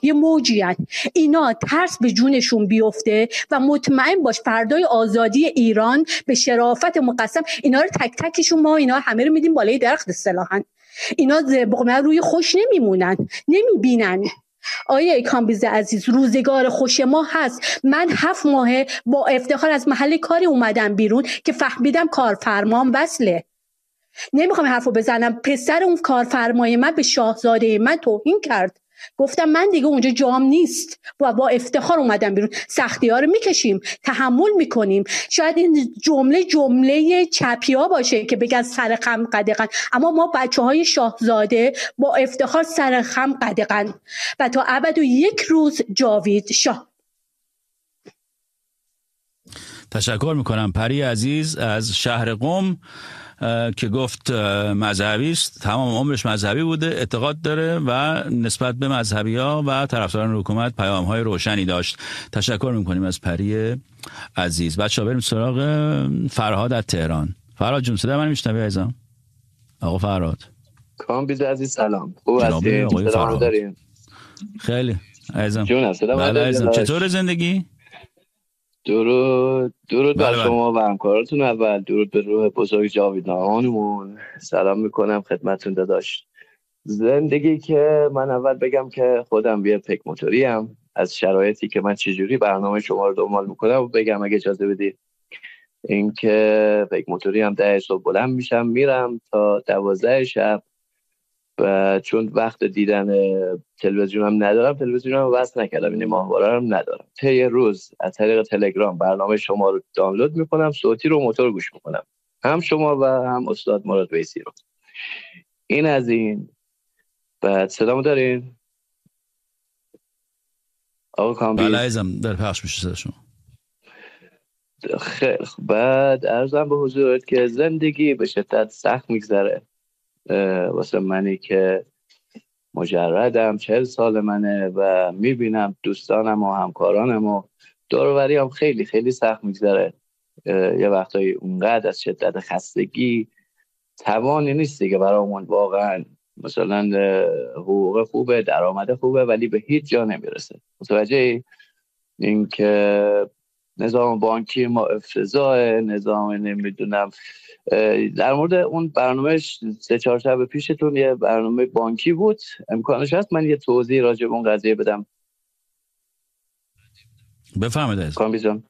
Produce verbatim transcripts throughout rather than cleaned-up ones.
یه موجی هن. اینا ترس به جونشون بیفته و مطمئن باش فردای آزادی ایران به شرافت مقسم اینا رو تک تکشون ما اینا همه رو میدیم بالای درخت اصطلاحاً. اینا بقمه روی خوش نمیمونن، نمیبینن. آیه کامبیز عزیز، روزگار خوش ما هست. من هفت ماهه با افتخار از محل کاری اومدم بیرون که فهمیدم کارفرمام وصله. نمیخوام حرفو بزنم، پسر اون کارفرمای من به شاهزاده من توهین کرد. گفتم من دیگه اونجا جام نیست و با افتخار اومدم بیرون. سختی ها رو میکشیم، تحمل میکنیم. شاید این جمله جمله چپی ها باشه که بگن سر خم قدغن، اما ما بچه های شاهزاده با افتخار سر خم قدغن و تا ابد و یک روز جاوید شاه. تشکر میکنم پری عزیز از شهر قم که گفت مذهبی است، تمام عمرش مذهبی بوده، اعتقاد داره و نسبت به مذهبی‌ها و طرفداران حکومت پیام‌های روشنی داشت. تشکر میکنیم از پری عزیز. بچه‌ها بریم سراغ فرهاد از تهران. فرهاد جون صدا من میشنوی عزیزم؟ آقا فرهاد. کامبیز عزیز سلام. خوب هستی؟ سلام دارین؟ خیلی عزیزم. جون سلام. بله عزیزم. چطور زندگی؟ درود درود بر بله شما و همکاراتون. اول درود به روح بزرگ جاوید ناهانمون. سلام میکنم خدمتتون داداش. زندگی که من اول بگم که خودم یه پک موتوری ام. از شرایطی که من چجوری برنامه شما رو دنبال میکنم بگم اگه اجازه بدید. این که پک موتوری هم ده صبح بلند میشم میرم تا دوازده شب و چون وقت دیدن تلویزیونم ندارم تلویزیونم وصل نکردم، این ماهواره هم ندارم. طی روز از طریق تلگرام برنامه شما رو دانلود میکنم، صوتی رو موتور گوش میکنم، هم شما و هم استاد مراد ویسی رو. این از این. بعد صدامو دارین آقا کامبیز؟ بله عزیزم در پخش میشه صدا شما. خیلی بعد عرضم به حضورت که زندگی به شدت سخت میگذره واسه منی که مجردم، چهل سال منه و میبینم دوستانم و همکارانم و دور و بری هم خیلی خیلی سخت میگذره. یه وقتایی اونقدر از شدت خستگی توانی نیست دیگه برامون واقعا، مثلا حقوق خوبه، درآمد خوبه ولی به هیچ جا نمیرسه. متوجه این که نظام بانکی ما افتضاحه، نظام نمیدونم. در مورد اون برنامه سه چهار شب پیشتون یه برنامه بانکی بود، امکانش هست من یه توضیح راجع به اون قضیه بدم؟ بفرمایید. کامبیز جان،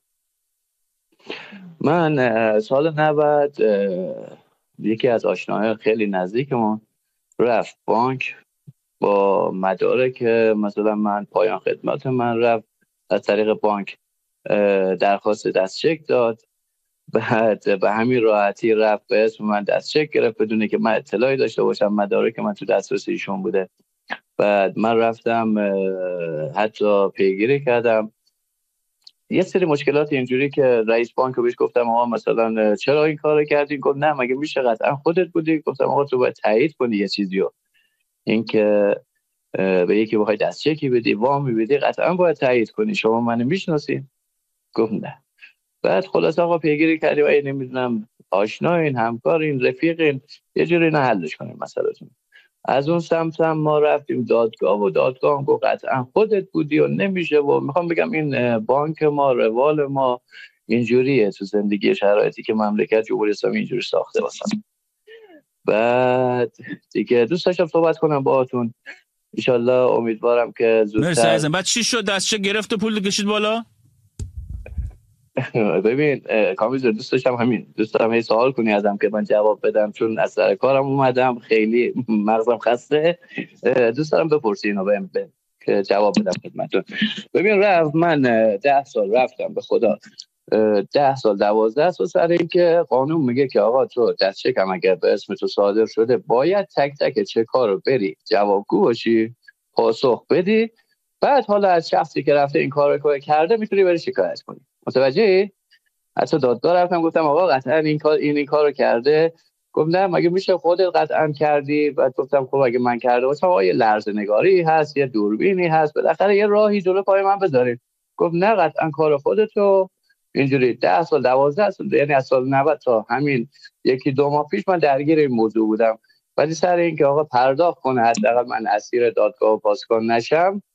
من سال نود یکی از آشناهای خیلی نزدیکمون رفت بانک با مدارک، مثلا من پایان خدمت من رفت از طریق بانک درخواست دستچک داد، بعد به همین راحتی رفت به اسم من دستچک گرفت بدون که من اطلاعی داشته باشم، مدارک من تو دسترس ایشون بوده. بعد من رفتم حتی پیگیری کردم یه سری مشکلات اینجوری که رئیس بانک رو بهش گفتم آقا مثلا چرا این کارو کردین؟ گفت نه مگه میشه، قطعا خودت بودی. گفتم آقا تو باید تایید کنی یه چیزیو، این که به یکی بخوای دستچکی بدی وامی بدی قطعا باید تایید کنی، شما منو میشناسی؟ گفت نه. بعد خلاص آقا پیگیری کردیم ای نمیدونم آشناین، همکارین، رفیقین، یه جوری نه حلش کنیم مسئله‌تون. از اون سمت هم ما رفتیم دادگاه و دادگاه هم گفت قطعا خودت بودی و نمیشه. و میخوام بگم این بانک ما، روال ما اینجوریه تو زندگی، شرایطی که مملکت جمهوری اسلامی اینجوری ساخته واسه. بعد دیگه دوست داشتم صحبت کنم باهاتون، ان شاءالله امیدوارم که زودتر. مرسی عزیزم. بعد چی شد؟ دستچه گرفت و پول کشید بالا؟ ببین کامبیز دوست داشتم همین دوست دارم هی سوال کنی ازم که من جواب بدم، چون از سر کارم اومدم خیلی مغزم خسته، دوست دارم بپرسی اینو بهم که جواب بدم خدمتتون. ببین رفت من ده سال رفتم به خدا ده سال دوازده سال سر این که قانون میگه که آقا تو دستچک هم اگر به اسم تو صادر شده باید تک تک چک‌ها رو بری جوابگو باشی، پاسخ بدی، بعد حالا از شخصی که رفته این کارو کرده میتونی بری شکایت کنی. متوجهی؟ حتی دادگاه رفتم گفتم آقا قطعا این کار این این کارو کرده. گفت نه مگه میشه خودت قطعا کردی؟ بعد گفتم خب اگه من کرده باشم آقا یه لرزه نگاری هست، یه دوربینی هست، بالاخره یه راهی جلو پای من بذارید. گفت نه قطعا کار خودتو. اینجوری ده سال دوازده سال، یعنی از سال نود تا همین یکی دو ماه پیش من درگیر این موضوع بودم، ولی سر این که آقا پرداخت کنه حداقل من اسیر دادگاه و پاسکان نشم